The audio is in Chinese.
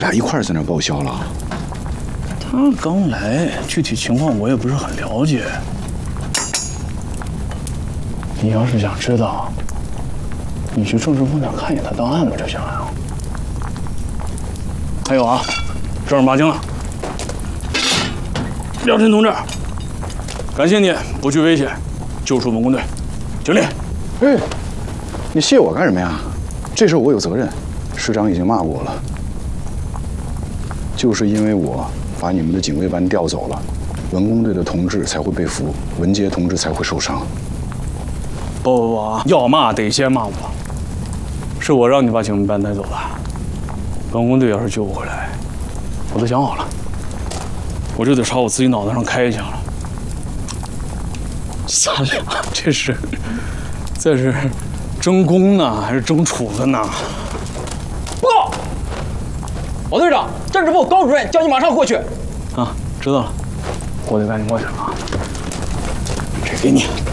俩一块儿在那报销了。 他刚来，具体情况我也不是很了解。你要是想知道，你去政治部那看一眼他档案不就行了？还有啊，正儿八经的，廖晨同志，感谢你不惧危险，救出文工队，敬礼。 哎，你谢我干什么呀？这事我有责任，师长已经骂过我了。就是因为我把你们的警卫班调走了，文工队的同志才会被俘，文杰同志才会受伤。 不啊，要骂得先骂我，是我让你把警卫班带走的。文工队要是救不回来，我都想好了，我就得朝我自己脑袋上开一枪了。咱俩这是争功呢，还是争处分呢？ 报告，王队长，政治部高主任叫你马上过去。 啊，知道了，我得赶紧过去了啊。这给你。